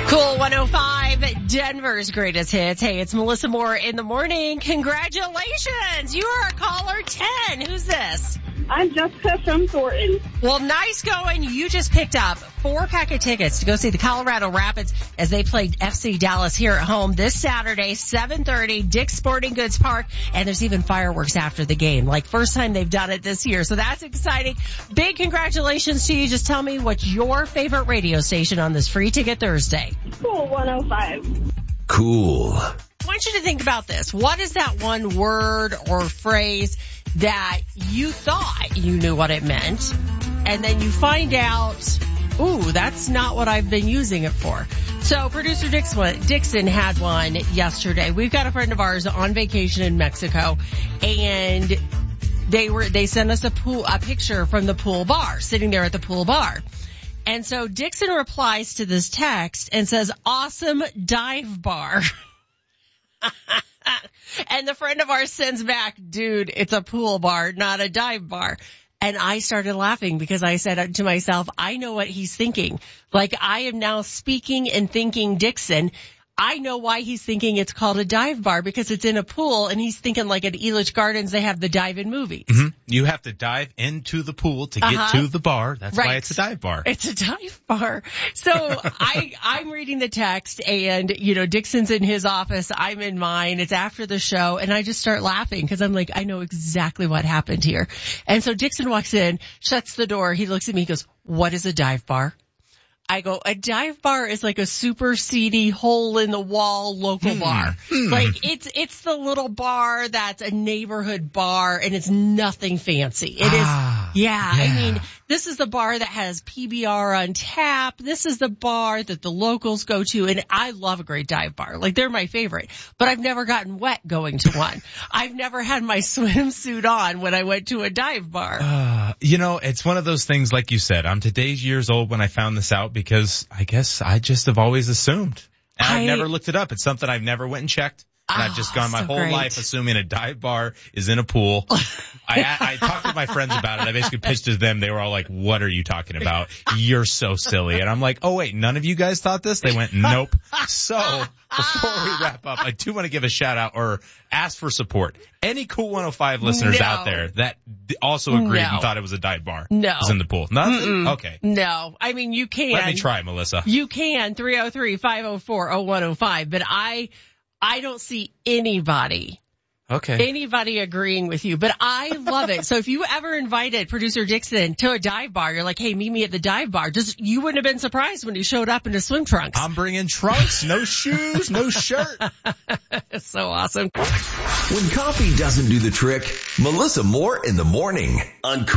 Cool 105, Denver's greatest hits. Hey, it's Melissa Moore in the morning. Congratulations. You are caller 10. Who's this? I'm Jessica from Thornton. Well, nice going. You just picked up 4-pack of tickets to go see the Colorado Rapids as they played FC Dallas here at home this Saturday, 7:30, Dick's Sporting Goods Park. And there's even fireworks after the game. Like first time they've done it this year. So that's exciting. Big congratulations to you. Just tell me what's your favorite radio station on this Free Ticket Thursday. Cool 105. Cool. I want you to think about this. What is that one word or phrase that you thought you knew what it meant, and then you find out, ooh, that's not what I've been using it for. So producer Dixon had one yesterday. We've got a friend of ours on vacation in Mexico, and they sent us a picture from the pool bar, sitting there at the pool bar. And so Dixon replies to this text and says, awesome dive bar. And the friend of ours sends back, dude, it's a pool bar, not a dive bar. And I started laughing because I said to myself, I know what he's thinking. Like I am now speaking and thinking Dixon. I know why he's thinking it's called a dive bar because it's in a pool, and he's thinking like at Elitch Gardens they have the dive-in movies. Mm-hmm. You have to dive into the pool to get to the bar. That's right. Why it's a dive bar. It's a dive bar. So I'm reading the text, and Dixon's in his office, I'm in mine. It's after the show, and I just start laughing because I'm like, I know exactly what happened here. And so Dixon walks in, shuts the door. He looks at me, he goes, what is a dive bar? I go, a dive bar is like a super seedy hole in the wall local bar. Like it's the little bar that's a neighborhood bar and it's nothing fancy. It is, yeah. I mean, this is the bar that has PBR on tap. This is the bar that the locals go to, and I love a great dive bar. Like they're my favorite, but I've never gotten wet going to one. I've never had my swimsuit on when I went to a dive bar. It's one of those things, like you said, I'm today's years old when I found this out because I guess I just have always assumed. And I've never looked it up. It's something I've never went and checked. And I've just gone my whole life assuming a dive bar is in a pool. I talked to my friends about it. I basically pitched it to them. They were all like, what are you talking about? You're so silly. And I'm like, oh wait, none of you guys thought this? They went, nope. So before we wrap up, I do want to give a shout out or ask for support. Any Cool 105 listeners out there that also agreed and thought it was a dive bar. No. Was in the pool. Nothing? Okay. No. I mean, you can. Let me try, Melissa. You can. 303-504-0105. But I don't see anybody agreeing with you, but I love it. So if you ever invited producer Dixon to a dive bar, you're like, hey, meet me at the dive bar. You wouldn't have been surprised when he showed up in his swim trunks. I'm bringing trunks, no shoes, no shirt. It's so awesome. When coffee doesn't do the trick, Melissa Moore in the morning on Cool.